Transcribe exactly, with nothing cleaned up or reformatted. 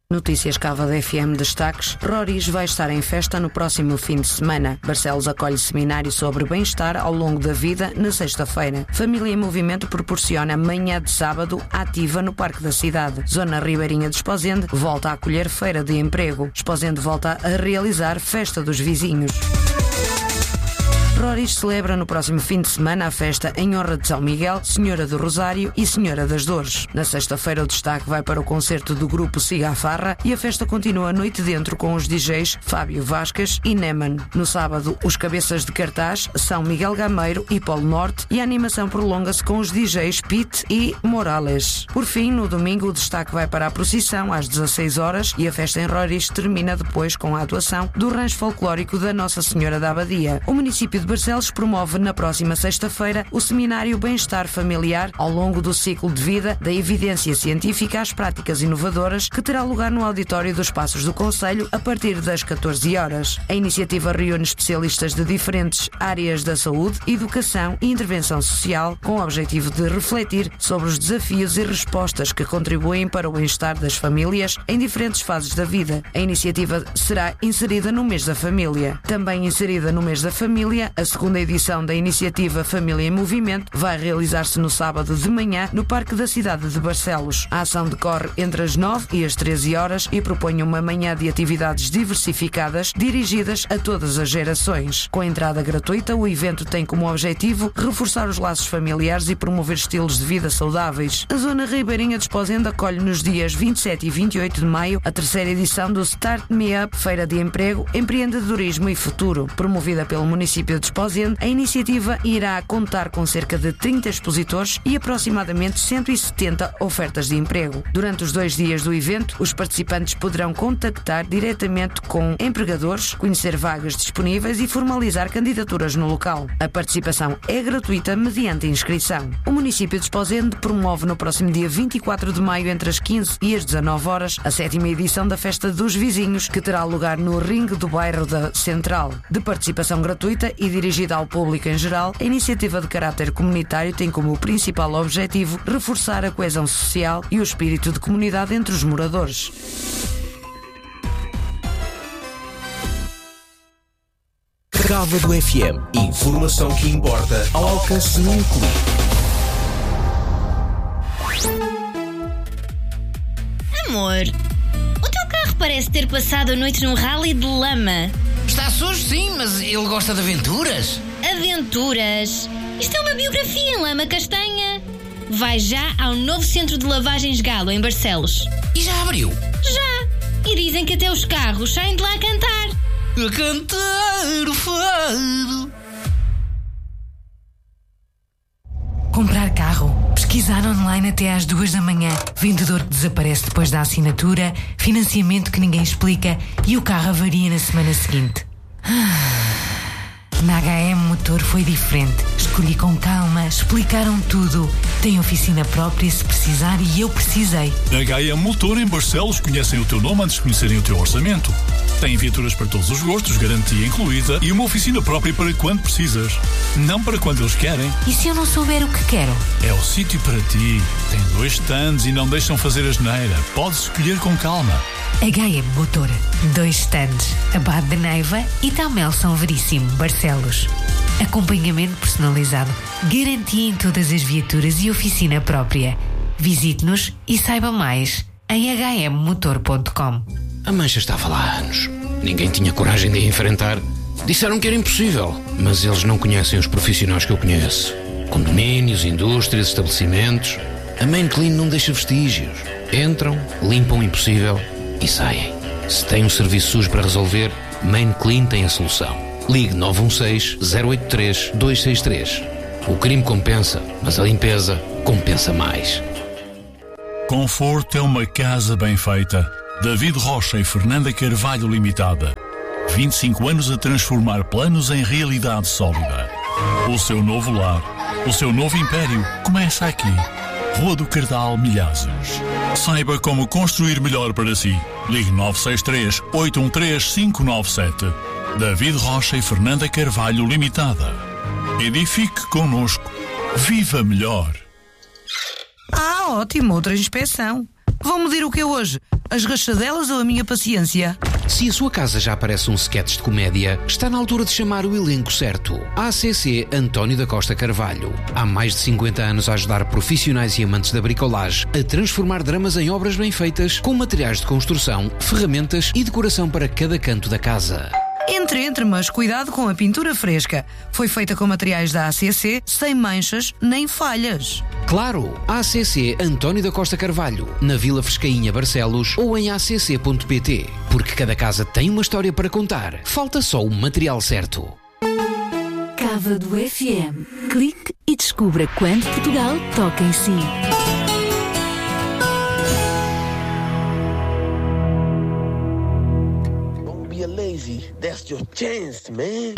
Notícias Cava F M destaques. Roriz vai estar em festa no próximo fim de semana. Barcelos acolhe seminário sobre bem-estar ao longo da vida na sexta-feira. Família em Movimento proporciona manhã de sábado ativa no Parque da Cidade. Zona Ribeirinha de Esposende volta a acolher feira de emprego. Esposende volta a realizar festa dos vizinhos. Roriz celebra no próximo fim de semana a festa em honra de São Miguel, Senhora do Rosário e Senhora das Dores. Na sexta-feira o destaque vai para o concerto do grupo Siga a Farra e a festa continua a noite dentro com os D Js Fábio Vasquez e Neman. No sábado, os cabeças de cartaz são Miguel Gameiro e Polo Norte e a animação prolonga-se com os D Js Pete e Morales. Por fim, no domingo o destaque vai para a procissão às dezasseis horas e a festa em Roriz termina depois com a atuação do rancho folclórico da Nossa Senhora da Abadia. O município de Barcelos promove na próxima sexta-feira o seminário Bem-Estar Familiar ao longo do ciclo de vida da evidência científica às práticas inovadoras, que terá lugar no auditório dos Passos do Concelho a partir das catorze horas. A iniciativa reúne especialistas de diferentes áreas da saúde, educação e intervenção social com o objetivo de refletir sobre os desafios e respostas que contribuem para o bem-estar das famílias em diferentes fases da vida. A iniciativa será inserida no mês da família. Também inserida no mês da família, a segunda edição da iniciativa Família em Movimento vai realizar-se no sábado de manhã no Parque da Cidade de Barcelos. A ação decorre entre as nove e as treze horas e propõe uma manhã de atividades diversificadas dirigidas a todas as gerações. Com entrada gratuita, o evento tem como objetivo reforçar os laços familiares e promover estilos de vida saudáveis. A Zona Ribeirinha de Esposende acolhe nos dias vinte e sete e vinte e oito de maio a terceira edição do Start Me Up, Feira de Emprego, Empreendedorismo e Futuro. Promovida pelo município de Esposende, a iniciativa irá contar com cerca de trinta expositores e aproximadamente cento e setenta ofertas de emprego. Durante os dois dias do evento, os participantes poderão contactar diretamente com empregadores, conhecer vagas disponíveis e formalizar candidaturas no local. A participação é gratuita mediante inscrição. O município de Esposende promove no próximo dia vinte e quatro de maio, entre as quinze e as dezanove horas, a sétima edição da Festa dos Vizinhos, que terá lugar no ringue do bairro da Central. De participação gratuita e dirigida ao público em geral, a iniciativa de caráter comunitário tem como principal objetivo reforçar a coesão social e o espírito de comunidade entre os moradores. Cava do F M. Informação que importa ao alcance de um clique. Amor, o teu carro parece ter passado a noite num rally de lama. Está sujo, sim, mas ele gosta de aventuras. Aventuras? Isto é uma biografia em lama castanha. Vai já ao novo centro de lavagens Galo, em Barcelos. E já abriu? Já. E dizem que até os carros saem de lá a cantar. A cantar o fado. Comprar carro, pesquisar online até às duas da manhã, vendedor que desaparece depois da assinatura, financiamento que ninguém explica e o carro avaria na semana seguinte. Na H M Motor foi diferente. Escolhi com calma, explicaram tudo. Tem oficina própria se precisar e eu precisei. Na H M Motor em Barcelos conhecem o teu nome antes de conhecerem o teu orçamento. Tem viaturas para todos os gostos, garantia incluída e uma oficina própria para quando precisas. Não para quando eles querem. E se eu não souber o que quero? É o sítio para ti. Tem dois stands e não deixam fazer asneira. Podes escolher com calma. H M Motor. Dois stands. Abade de Neiva e Tamel São Veríssimo, Barcelos. Acompanhamento personalizado. Garantia em todas as viaturas e oficina própria. Visite-nos e saiba mais em h m motor ponto com. A mancha estava lá há anos. Ninguém tinha coragem de a enfrentar. Disseram que era impossível, mas eles não conhecem os profissionais que eu conheço. Condomínios, indústrias, estabelecimentos. A Main Clean não deixa vestígios. Entram, limpam o impossível e saem. Se tem um serviço sujo para resolver, Main Clean tem a solução. Ligue nove um seis, zero oito três, dois seis três. O crime compensa, mas a limpeza compensa mais. Conforto é uma casa bem feita. David Rocha e Fernanda Carvalho Limitada. vinte e cinco anos a transformar planos em realidade sólida. O seu novo lar, o seu novo império começa aqui. Rua do Cardal, Milhazes. Saiba como construir melhor para si. Ligue nove seis três, oito um três, cinco nove sete. David Rocha e Fernanda Carvalho Limitada. Edifique connosco. Viva melhor. Ah, ótimo, outra inspeção. Vão medir o que é hoje? As rachadelas ou a minha paciência? Se a sua casa já parece um sketch de comédia, está na altura de chamar o elenco certo. A C C António da Costa Carvalho. Há mais de cinquenta anos a ajudar profissionais e amantes da bricolagem a transformar dramas em obras bem feitas, com materiais de construção, ferramentas e decoração para cada canto da casa. Entre, entre, mas cuidado com a pintura fresca. Foi feita com materiais da A C C, sem manchas nem falhas. Claro, A C C António da Costa Carvalho, na Vila Frescainha, Barcelos, ou em a c c ponto p t. Porque cada casa tem uma história para contar. Falta só o material certo. Cávado F M. Clique e descubra quando Portugal toca em si. Don't be a lazy. That's your chance, man.